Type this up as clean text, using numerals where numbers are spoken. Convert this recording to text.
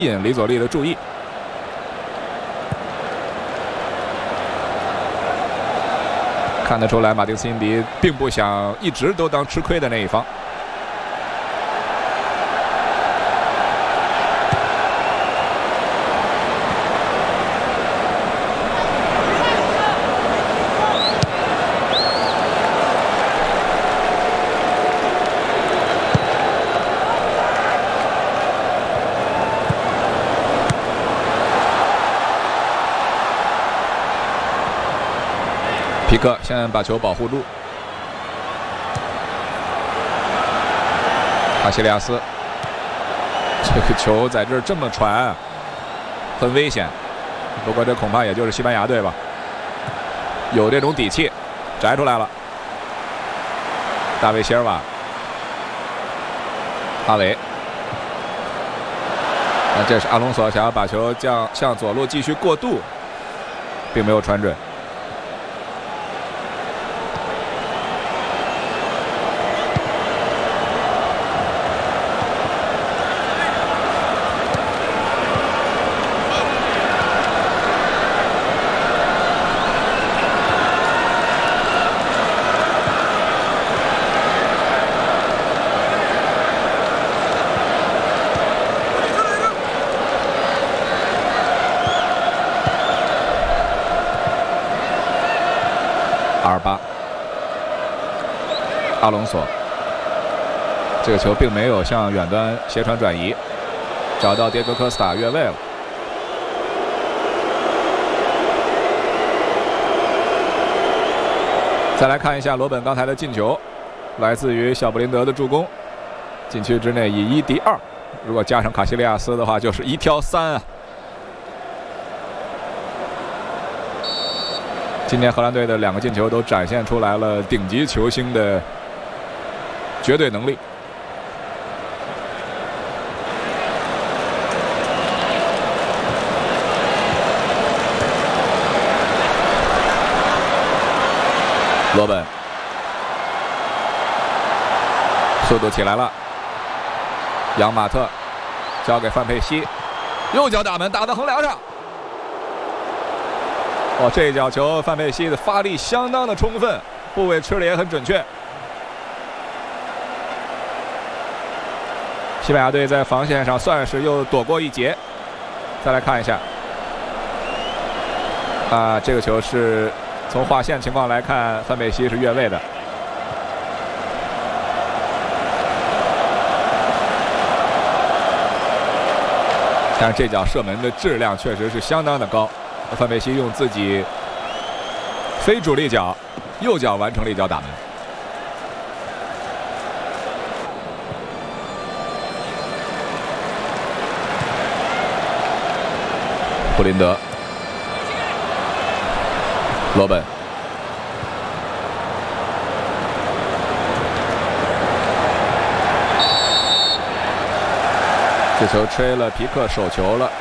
引李佐利的注意。看得出来，马丁斯·辛迪并不想一直都当吃亏的那一方。皮克先把球保护住，卡西利亚斯，这个球在这儿这么传，很危险。不过这恐怕也就是西班牙队吧，有这种底气，摘出来了。大卫席尔瓦，阿维，那这是阿隆索想要把球向左路继续过渡，并没有传准。2-8，阿隆索，这个球并没有向远端斜传转移，找到迭戈科斯塔越位了。再来看一下罗本刚才的进球，来自于小布林德的助攻，禁区之内以1敌2，如果加上卡西利亚斯的话，就是1挑3啊。今年荷兰队的2个进球都展现出来了顶级球星的绝对能力。罗本，速度起来了，扬马特交给范佩西，右脚打门，打到横梁上。哦，这一脚球范佩西的发力相当的充分，部位吃的也很准确。西班牙队在防线上算是又躲过一劫。再来看一下，这个球是从划线情况来看，范佩西是越位的。但是这脚射门的质量确实是相当的高。范佩西用自己非主力脚右脚完成了一脚打门。布林德，罗本，这球吹了皮克手球了。